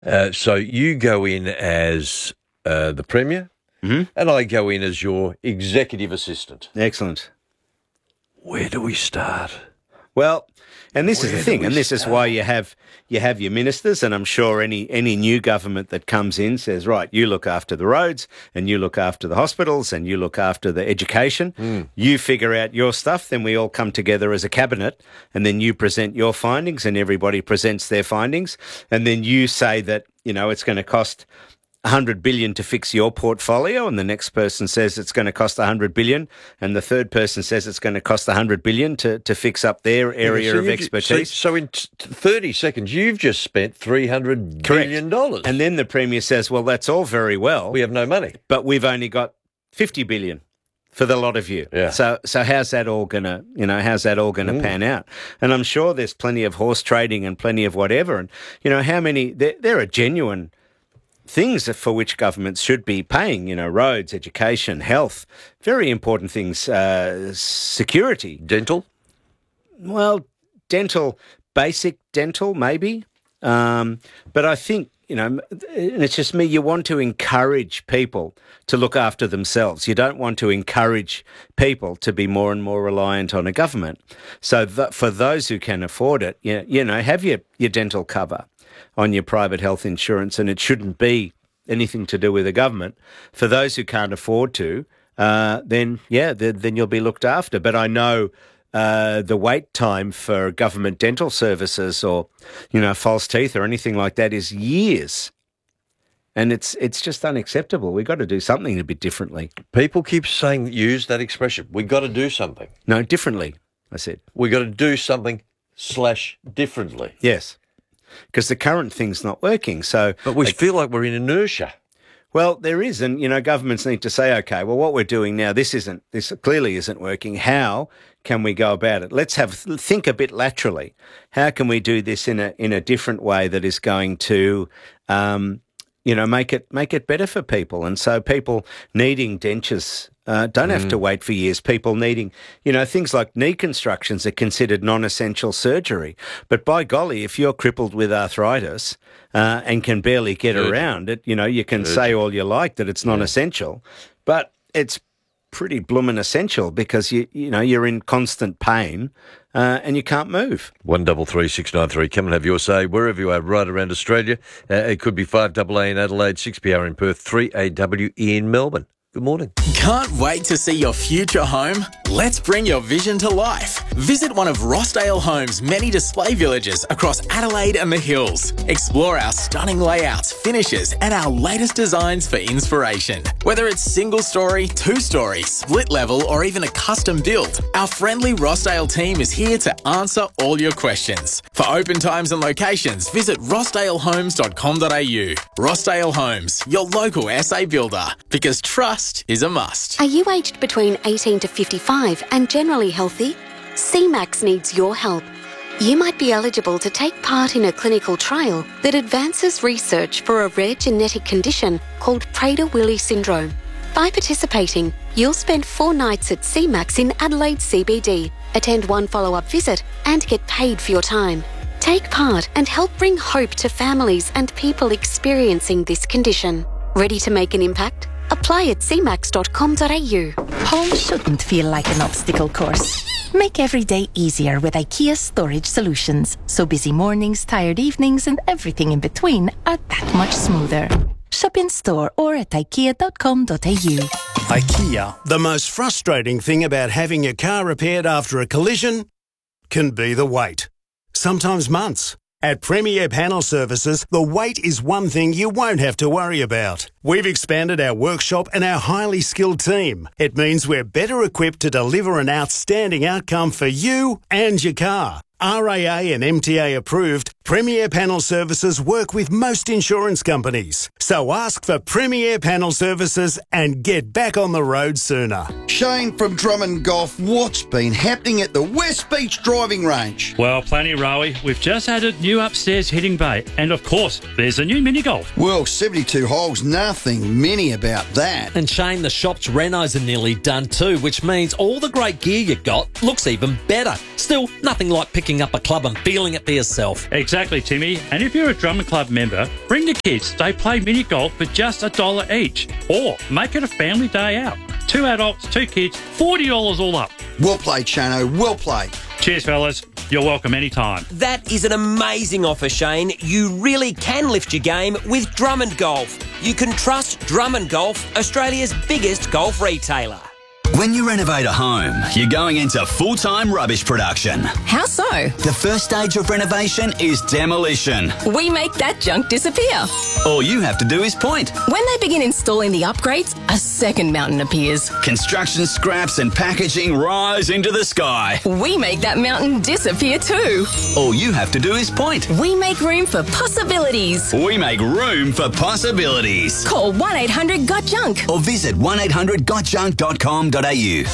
So you go in as the Premier, and I go in as your executive assistant. Excellent. Where do we start? Well, and this is the thing, and this is why you have your ministers, and I'm sure any new government that comes in says, right, you look after the roads, and you look after the hospitals, and you look after the education. You figure out your stuff, then we all come together as a cabinet, and then you present your findings, and everybody presents their findings, and then you say that, it's going to cost 100 billion to fix your portfolio, and the next person says it's going to cost 100 billion, and the third person says it's going to cost 100 billion to fix up their area of expertise. So in 30 seconds, you've just spent $300 billion. And then the Premier says, well, that's all very well. We have no money. But we've only got 50 billion for the lot of you. Yeah. So how's that all gonna, pan out? And I'm sure there's plenty of horse trading and plenty of whatever. And, how many, there are genuine things for which governments should be paying, roads, education, health, very important things, security. Dental? Well, basic dental maybe. But I think, and it's just me, you want to encourage people to look after themselves. You don't want to encourage people to be more and more reliant on a government. So for those who can afford it, have your dental cover on your private health insurance, and it shouldn't be anything to do with the government. For those who can't afford to, then you'll be looked after. But I know the wait time for government dental services or, false teeth or anything like that is years. And it's just unacceptable. We've got to do something a bit differently. People keep use that expression. We've got to do something. No, differently, I said. We've got to do something /differently. Yes. Because the current thing's not working. But we feel like we're in inertia. Well, there is, and governments need to say, okay, well, what we're doing now, this clearly isn't working. How can we go about it? Let's think a bit laterally. How can we do this in a different way that is going to, make it better for people? And so people needing dentures don't have to wait for years. People needing, things like knee constructions are considered non-essential surgery. But by golly, if you're crippled with arthritis and can barely get around it, you can say all you like that it's non-essential, but it's pretty bloomin' essential because you're in constant pain and you can't move. 133693. Come and have your say wherever you are right around Australia. It could be 5AA in Adelaide, 6PR in Perth, 3AW in Melbourne. Good morning. Can't wait to see your future home? Let's bring your vision to life. Visit one of Rossdale Homes' many display villages across Adelaide and the Hills. Explore our stunning layouts, finishes, and our latest designs for inspiration. Whether it's single story, two-story, split level, or even a custom build, our friendly Rossdale team is here to answer all your questions. For open times and locations, visit rossdalehomes.com.au. Rossdale Homes, your local SA builder, because trust is a must. Are you aged between 18 to 55 and generally healthy? CMAX needs your help. You might be eligible to take part in a clinical trial that advances research for a rare genetic condition called Prader-Willi syndrome. By participating, you'll spend 4 nights at CMAX in Adelaide CBD, attend 1 follow-up visit and get paid for your time. Take part and help bring hope to families and people experiencing this condition. Ready to make an impact? Apply at cmax.com.au. Home shouldn't feel like an obstacle course. Make every day easier with IKEA storage solutions, so busy mornings, tired evenings, and everything in between are that much smoother. Shop in store or at ikea.com.au. IKEA. The most frustrating thing about having your car repaired after a collision can be the wait. Sometimes months. At Premier Panel Services, the wait is one thing you won't have to worry about. We've expanded our workshop and our highly skilled team. It means we're better equipped to deliver an outstanding outcome for you and your car. RAA and MTA approved, Premier Panel Services work with most insurance companies. So ask for Premier Panel Services and get back on the road sooner. Shane from Drummond Golf, what's been happening at the West Beach driving range? Well, plenty, Rowie. We've just added new upstairs hitting bay. And of course, there's a new mini golf. Well, 72 holes, nothing mini about that. And Shane, the shop's renos are nearly done too, which means all the great gear you got looks even better. Still, nothing like picking rocking up a club and feeling it for yourself. Exactly, Timmy. And if you're a Drummond Club member, bring the kids. They play mini golf for just $1 each. Or make it a family day out. 2 adults, 2 kids, $40 all up. Well played, Shano. Well played. Cheers, fellas. You're welcome anytime. That is an amazing offer, Shane. You really can lift your game with Drummond Golf. You can trust Drummond Golf, Australia's biggest golf retailer. When you renovate a home, you're going into full-time rubbish production. How so? The first stage of renovation is demolition. We make that junk disappear. All you have to do is point. When they begin installing the upgrades, a second mountain appears. Construction scraps and packaging rise into the sky. We make that mountain disappear too. All you have to do is point. We make room for possibilities. We make room for possibilities. Call 1-800-GOT-JUNK or visit 1800gotjunk.com.au.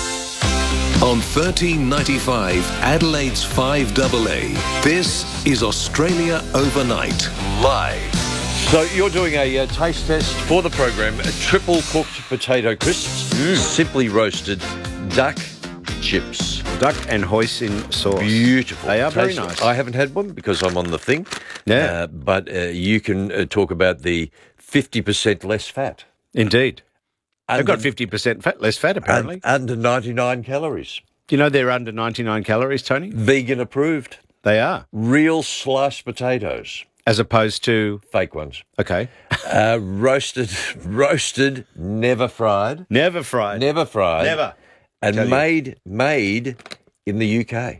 On 1395 Adelaide's 5AA, this is Australia Overnight, live. So you're doing a taste test for the program. Triple cooked potato crisps, simply roasted duck chips. Duck and hoisin sauce. Beautiful. They are very Tasty. nice. I haven't had one because I'm on the thing. Yeah. But you can talk about the 50% less fat. Indeed. They've got 50% less fat, apparently. Under 99 calories. Do you know they're under 99 calories, Tony? Vegan approved. They are. Real sliced potatoes. As opposed to? Fake ones. Okay. Roasted, never fried. Never fried. Never fried. Never. And made in the UK.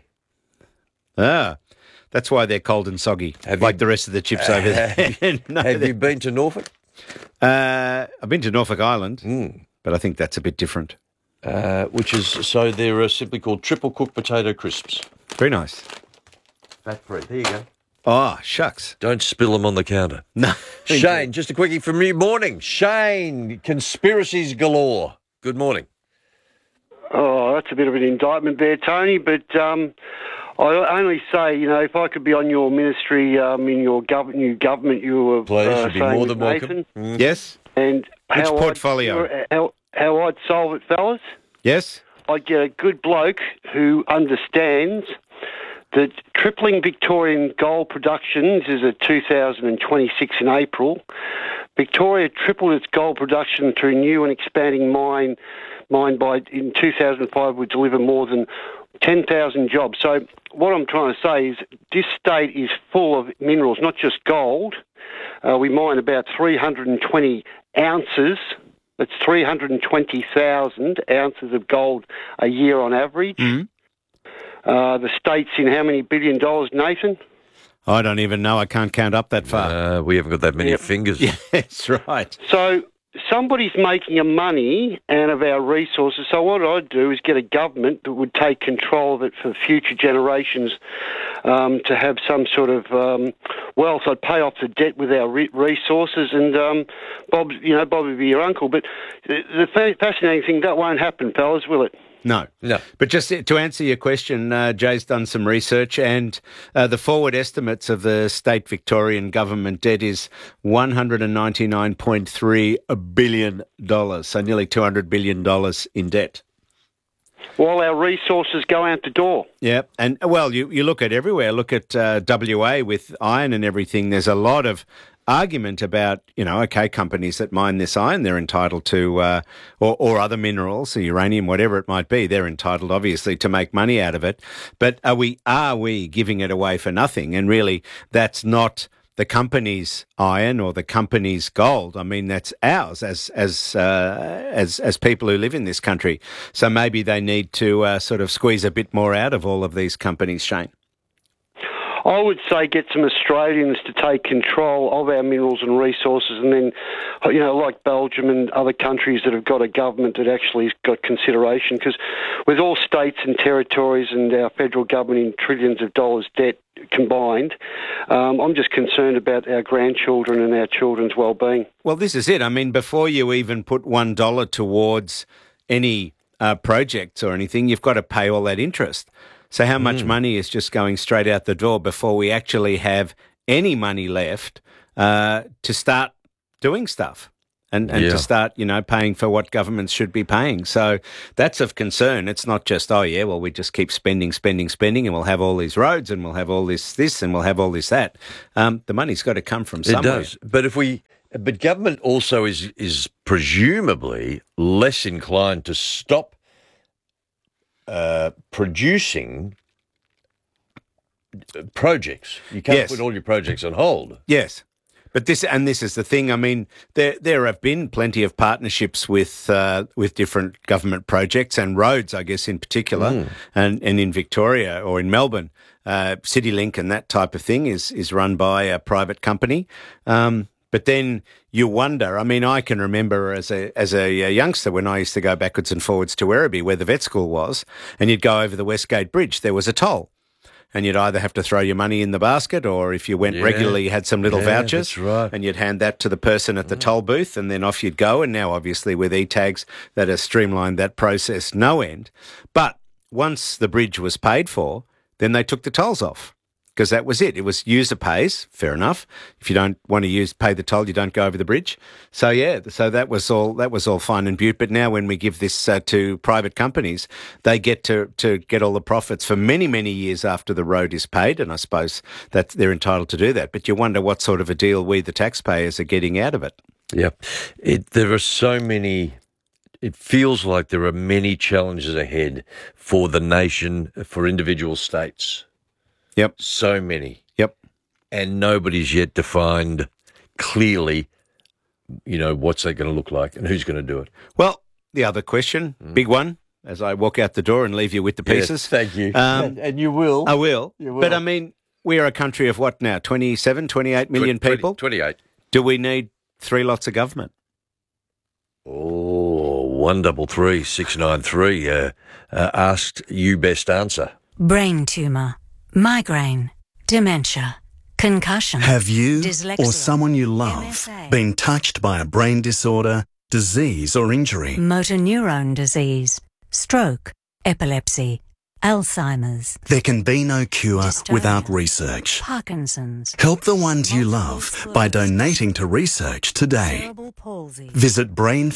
Ah, that's why they're cold and soggy, like the rest of the chips over there. Have you been to Norfolk? I've been to Norfolk Island, but I think that's a bit different. So they're simply called triple cooked potato crisps. Very nice. Fat free. There you go. Oh, shucks. Don't spill them on the counter. No. Shane, just a quickie from you. Morning. Shane, conspiracies galore. Good morning. Oh, that's a bit of an indictment there, Tony, but I only say, if I could be on your ministry in your new government, you were Please, you'd be saying more with than Nathan, welcome. Yes. And which how portfolio? How I'd solve it, fellas. Yes. I'd get a good bloke who understands that tripling Victorian gold productions is at 2026 in April. Victoria tripled its gold production through new and expanding mine by in 2005 would deliver more than 10,000 jobs. So what I'm trying to say is this state is full of minerals, not just gold. We mine about 320 ounces. That's 320,000 ounces of gold a year on average. Mm-hmm. The state's in how many $billion, Nathan? I don't even know. I can't count up that far. We haven't got that many fingers. Yeah, that's right. So somebody's making a money out of our resources. So what I'd do is get a government that would take control of it for future generations to have some sort of wealth. I'd pay off the debt with our resources, and Bob would be your uncle. But the fascinating thing, that won't happen, fellas, will it? No. But just to answer your question, Jay's done some research, and the forward estimates of the state Victorian government debt is $199.3 billion, so nearly $200 billion in debt. While our resources go out the door. Yeah, and well, you look at everywhere. Look at WA with iron and everything. There's a lot of argument about, companies that mine this iron, they're entitled to, or other minerals, uranium, whatever it might be, they're entitled, obviously, to make money out of it. But are we giving it away for nothing? And really, that's not the company's iron or the company's gold. I mean, that's ours as people who live in this country. So maybe they need to sort of squeeze a bit more out of all of these companies, Shane. I would say get some Australians to take control of our minerals and resources, and then, like Belgium and other countries that have got a government that actually has got consideration, because with all states and territories and our federal government in trillions of dollars debt combined, I'm just concerned about our grandchildren and our children's well-being. Well, this is it. I mean, before you even put $1 towards any projects or anything, you've got to pay all that interest. So how much money is just going straight out the door before we actually have any money left to start doing stuff? and to start, paying for what governments should be paying. So that's of concern. It's not just, we just keep spending, and we'll have all these roads and we'll have all this and we'll have all this that. The money's got to come from somewhere. It does. But government also is presumably less inclined to stop producing projects. You can't put all your projects on hold. Yes. But this is the thing. I mean, there have been plenty of partnerships with different government projects and roads, I guess, in particular, and in Victoria or in Melbourne, CityLink and that type of thing is run by a private company. But then you wonder. I mean, I can remember as a youngster when I used to go backwards and forwards to Werribee, where the vet school was, and you'd go over the Westgate Bridge. There was a toll. And you'd either have to throw your money in the basket, or if you went regularly, you had some little vouchers, that's right. And you'd hand that to the person at the toll booth, and then off you'd go. And now, obviously, with e-tags, that has streamlined that process no end. But once the bridge was paid for, then they took the tolls off, because that was it. It was user pays, fair enough. If you don't want to pay the toll, you don't go over the bridge. So so that was all fine and beaut. But now when we give this to private companies, they get to get all the profits for many, many years after the road is paid, and I suppose that they're entitled to do that. But you wonder what sort of a deal we, the taxpayers, are getting out of it. Yeah, there are so many. It feels like there are many challenges ahead for the nation, for individual states. Yep. So many. Yep. And nobody's yet defined clearly, what's that going to look like and who's going to do it. Well, the other question, big one, as I walk out the door and leave you with the pieces. Yes, thank you. And you will. I will. You will. But, I mean, we are a country of what now, 27, 28 million people? 28. Do we need 3 lots of government? Oh, 133 693 asked you best answer. Brain tumour, migraine, dementia, concussion. Have you dyslexia, or someone you love MSA, been touched by a brain disorder, disease or injury? motor neurone disease, stroke, epilepsy, Alzheimer's. There can be no cure Dystonia, without research. Parkinson's. Help the ones you love by donating to research today. Cerebral palsy. Visit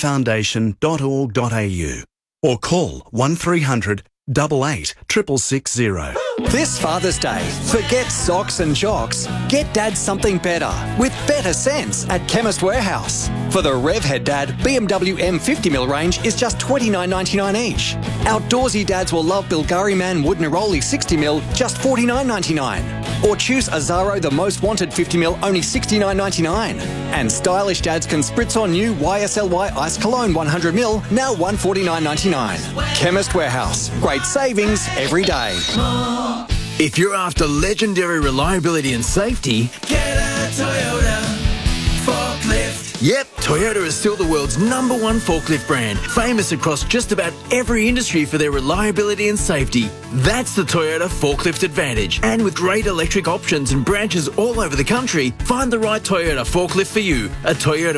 brainfoundation.org.au or call 1300 88 660. This Father's Day, forget socks and jocks. Get Dad something better with better sense at Chemist Warehouse. For the Revhead Dad BMW M50mm range is just $29.99 each. Outdoorsy dads will love Bulgari Man Wood Neroli 60mm, just $49.99. Or choose Azaro the Most Wanted 50mm, only $69.99. And stylish dads can spritz on new YSLY Ice Cologne 100ml, now $149.99. Chemist Warehouse. Great savings every day. If you're after legendary reliability and safety, get a Toyota forklift. Yep, Toyota is still the world's #1 forklift brand, famous across just about every industry for their reliability and safety. That's the Toyota Forklift Advantage. And with great electric options and branches all over the country, find the right Toyota forklift for you at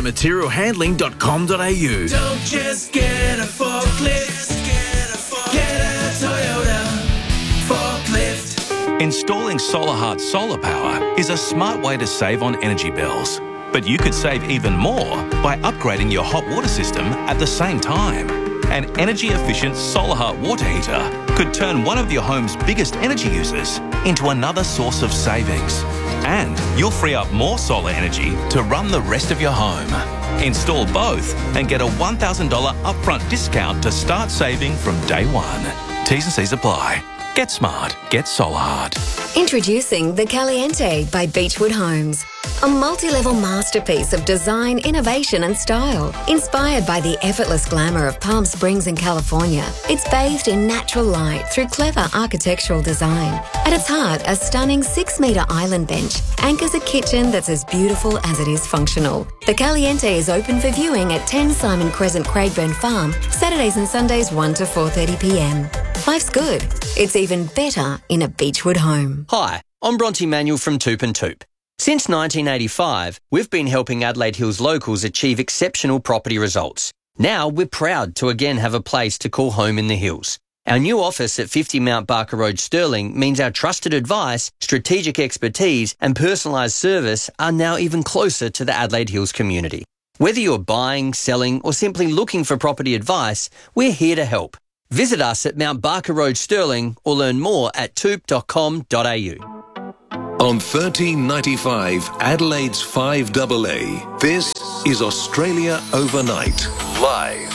toyotamaterialhandling.com.au. Don't just get a forklift, get a Toyota forklift. Installing SolarHeart solar power is a smart way to save on energy bills. But you could save even more by upgrading your hot water system at the same time. An energy-efficient SolarHeart water heater could turn one of your home's biggest energy users into another source of savings. And you'll free up more solar energy to run the rest of your home. Install both and get a $1,000 upfront discount to start saving from day one. T's and C's apply. Get smart. Get SolarHeart. Introducing the Caliente by Beechwood Homes. A multi-level masterpiece of design, innovation and style. Inspired by the effortless glamour of Palm Springs in California, it's bathed in natural light through clever architectural design. At its heart, a stunning 6-metre island bench anchors a kitchen that's as beautiful as it is functional. The Caliente is open for viewing at 10 Simon Crescent, Craigburn Farm, Saturdays and Sundays 1 to 4:30pm. Life's good. It's even better in a Beechwood home. Hi, I'm Bronte Manuel from Toop and Toop. Since 1985, we've been helping Adelaide Hills locals achieve exceptional property results. Now we're proud to again have a place to call home in the hills. Our new office at 50 Mount Barker Road, Stirling, means our trusted advice, strategic expertise and personalised service are now even closer to the Adelaide Hills community. Whether you're buying, selling or simply looking for property advice, we're here to help. Visit us at Mount Barker Road, Stirling, or learn more at toop.com.au. On 1395 Adelaide's 5AA, this is Australia Overnight, live.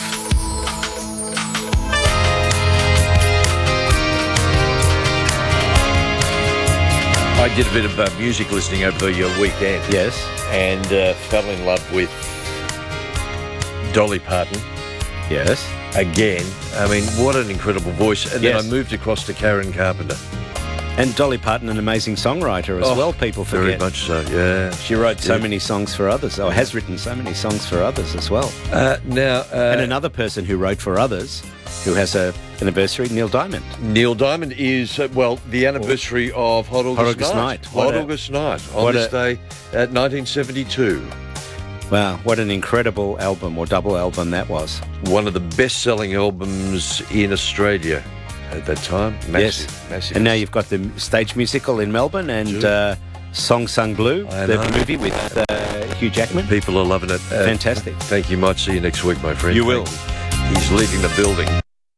I did a bit of music listening over the weekend. Yes. And fell in love with Dolly Parton. Yes. Again. I mean, what an incredible voice. And Yes. then I moved across to Karen Carpenter. And Dolly Parton, an amazing songwriter as well, people forget. Very much so, yeah. She wrote so many songs for others, or has written so many songs for others as well. And another person who wrote for others, who has an anniversary, Neil Diamond. Neil Diamond is, the anniversary of Hot August Night. Hot August Night, on this day, 1972. Wow, what an incredible album, or double album that was. One of the best-selling albums in Australia at that time. Massive, massive. And now you've got the stage musical in Melbourne and Song Sung Blue, the movie with Hugh Jackman. People are loving it. Fantastic. Thank you. Might see you next week, my friend. You will. He's leaving the building.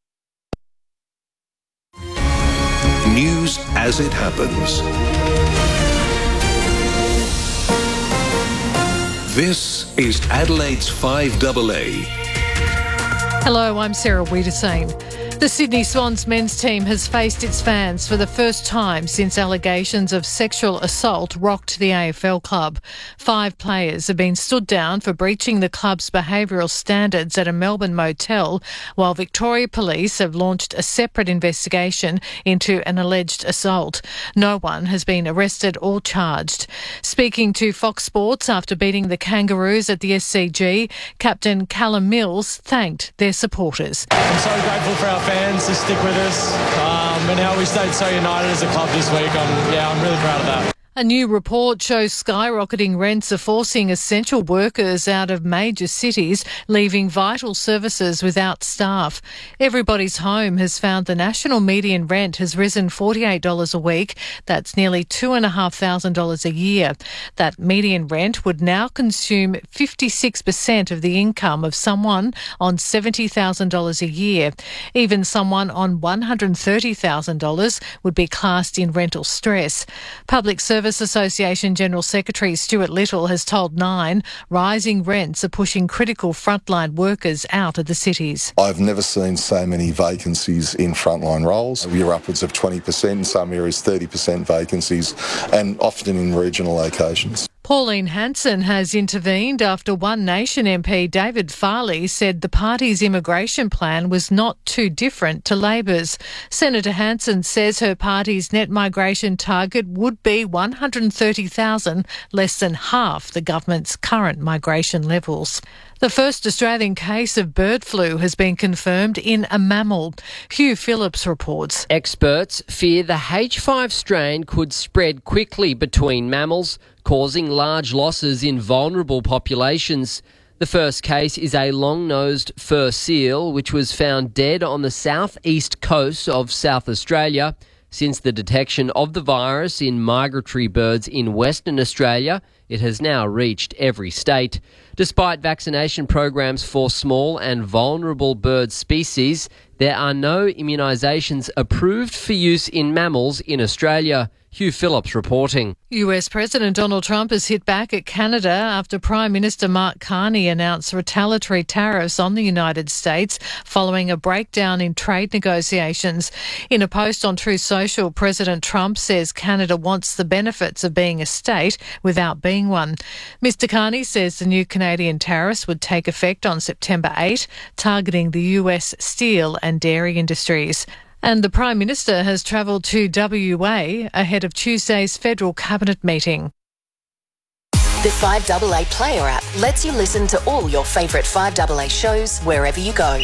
News as it happens. This is Adelaide's 5AA. Hello, I'm Sarah Wiedersame. The Sydney Swans men's team has faced its fans for the first time since allegations of sexual assault rocked the AFL club. 5 players have been stood down for breaching the club's behavioural standards at a Melbourne motel, while Victoria Police have launched a separate investigation into an alleged assault. No one has been arrested or charged. Speaking to Fox Sports after beating the Kangaroos at the SCG, Captain Callum Mills thanked their supporters. I'm so grateful for our fans to stick with us and how we stayed so united as a club this week. I'm really proud of that. A new report shows skyrocketing rents are forcing essential workers out of major cities, leaving vital services without staff. Everybody's Home has found the national median rent has risen $48 a week. That's nearly $2,500 a year. That median rent would now consume 56% of the income of someone on $70,000 a year. Even someone on $130,000 would be classed in rental stress. Public Service Association General Secretary Stuart Little has told Nine rising rents are pushing critical frontline workers out of the cities. I've never seen so many vacancies in frontline roles. We're upwards of 20%, in some areas 30% vacancies, and often in regional locations. Pauline Hanson has intervened after One Nation MP David Farley said the party's immigration plan was not too different to Labor's. Senator Hanson says her party's net migration target would be 130,000, less than half the government's current migration levels. The first Australian case of bird flu has been confirmed in a mammal. Hugh Phillips reports. Experts fear the H5 strain could spread quickly between mammals, causing large losses in vulnerable populations. The first case is a long-nosed fur seal, which was found dead on the southeast coast of South Australia. Since the detection of the virus in migratory birds in Western Australia, it has now reached every state. Despite vaccination programs for small and vulnerable bird species, there are no immunisations approved for use in mammals in Australia. Hugh Phillips reporting. US President Donald Trump has hit back at Canada after Prime Minister Mark Carney announced retaliatory tariffs on the United States following a breakdown in trade negotiations. In a post on Truth Social, President Trump says Canada wants the benefits of being a state without being one. Mr Carney says the new Canadian tariffs would take effect on September 8, targeting the US steel and dairy industries. And the Prime Minister has travelled to WA ahead of Tuesday's federal cabinet meeting. The 5AA Player app lets you listen to all your favourite 5AA shows wherever you go.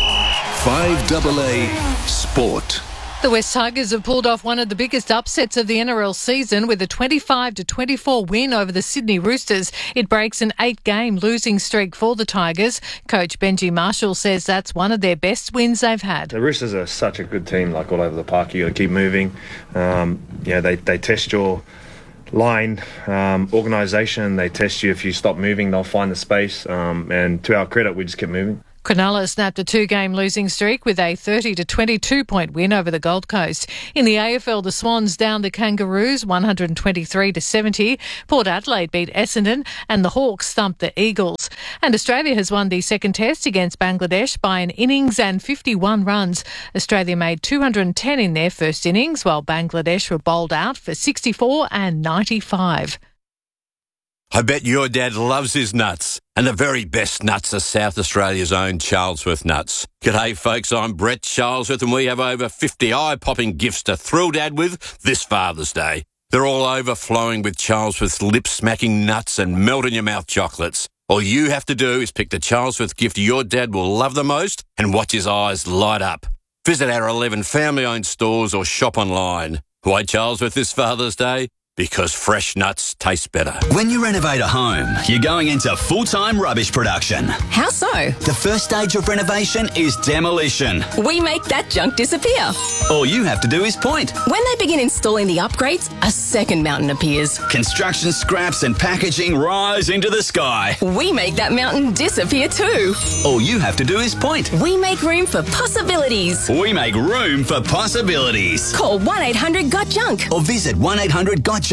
5AA Sport. The West Tigers have pulled off one of the biggest upsets of the NRL season with a 25-24 win over the Sydney Roosters. It breaks an 8-game losing streak for the Tigers. Coach Benji Marshall says that's one of their best wins they've had. The Roosters are such a good team, like all over the park. You got to keep moving. They test your line organisation. They test you. If you stop moving, they'll find the space. And to our credit, we just kept moving. Cronulla snapped a 2-game losing streak with a 30-22-point win over the Gold Coast. In the AFL, the Swans downed the Kangaroos 123-70. Port Adelaide beat Essendon and the Hawks thumped the Eagles. And Australia has won the second test against Bangladesh by an innings and 51 runs. Australia made 210 in their first innings, while Bangladesh were bowled out for 64 and 95. I bet your dad loves his nuts. And the very best nuts are South Australia's own Charlesworth nuts. G'day folks, I'm Brett Charlesworth and we have over 50 eye-popping gifts to thrill Dad with this Father's Day. They're all overflowing with Charlesworth's lip-smacking nuts and melt-in-your-mouth chocolates. All you have to do is pick the Charlesworth gift your dad will love the most and watch his eyes light up. Visit our 11 family-owned stores or shop online. Why Charlesworth this Father's Day? Because fresh nuts taste better. When you renovate a home, you're going into full-time rubbish production. How so? The first stage of renovation is demolition. We make that junk disappear. All you have to do is point. When they begin installing the upgrades, a second mountain appears. Construction scraps and packaging rise into the sky. We make that mountain disappear too. All you have to do is point. We make room for possibilities. We make room for possibilities. Call 1-800-GOT-JUNK or visit 1-800-GOT-JUNK.com.au.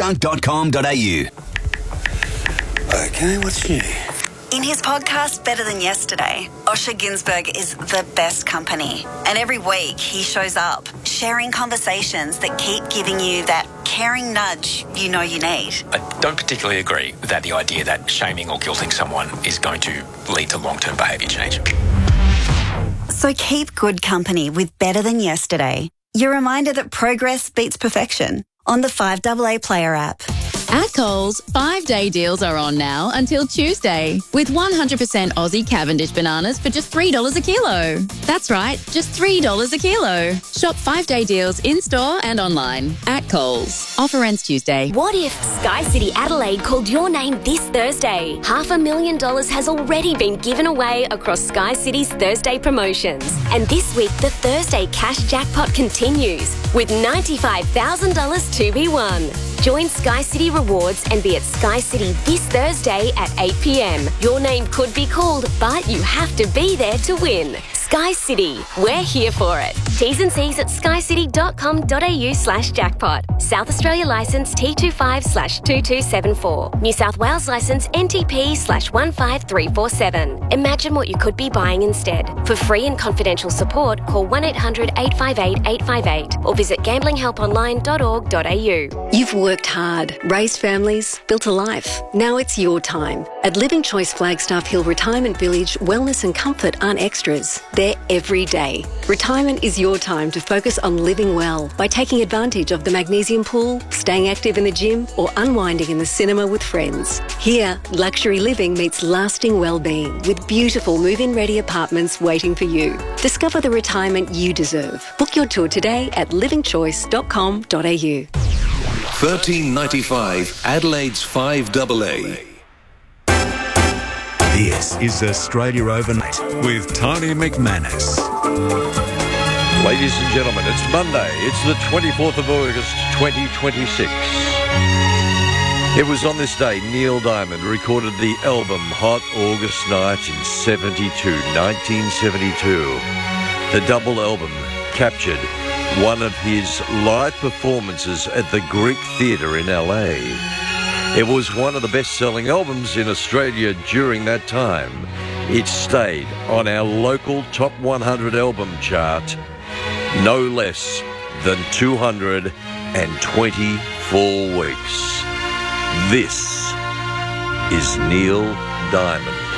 Okay, what's new? In his podcast, Better Than Yesterday, Osher Günsberg is the best company. And every week he shows up, sharing conversations that keep giving you that caring nudge you know you need. I don't particularly agree that the idea that shaming or guilting someone is going to lead to long-term behaviour change. So keep good company with Better Than Yesterday. Your reminder that progress beats perfection. On the 5AA Player app. At Coles, 5-day deals are on now until Tuesday, with 100% Aussie Cavendish bananas for just $3 a kilo. That's right, just $3 a kilo. Shop 5-day deals in-store and online at Coles. Offer ends Tuesday. What if Sky City Adelaide called your name this Thursday? $500,000 has already been given away across Sky City's Thursday promotions. And this week, the Thursday cash jackpot continues, with $95,000 to be won. Join Sky City Rewards and be at Sky City this Thursday at 8 p.m. Your name could be called, but you have to be there to win. Sky City, we're here for it. T's and C's at skycity.com.au/jackpot. South Australia licence T25/2274. New South Wales licence NTP/15347. Imagine what you could be buying instead. For free and confidential support, call 1-800-858-858 or visit gamblinghelponline.org.au. You've worked hard, raised families, built a life. Now it's your time. At Living Choice Flagstaff Hill Retirement Village, wellness and comfort aren't extras. They're every day. Retirement is your time to focus on living well by taking advantage of the magnesium pool, staying active in the gym, or unwinding in the cinema with friends. Here, luxury living meets lasting well-being with beautiful move-in ready apartments waiting for you. Discover the retirement you deserve. Book your tour today at livingchoice.com.au. 1395 Adelaide's 5AA. This is Australia Overnight with Tony McManus. Ladies and gentlemen, it's Monday. It's the 24th of August, 2026. It was on this day Neil Diamond recorded the album Hot August Night in 1972. The double album captured one of his live performances at the Greek Theatre in LA. It was one of the best-selling albums in Australia during that time. It stayed on our local top 100 album chart no less than 224 weeks. This is Neil Diamond.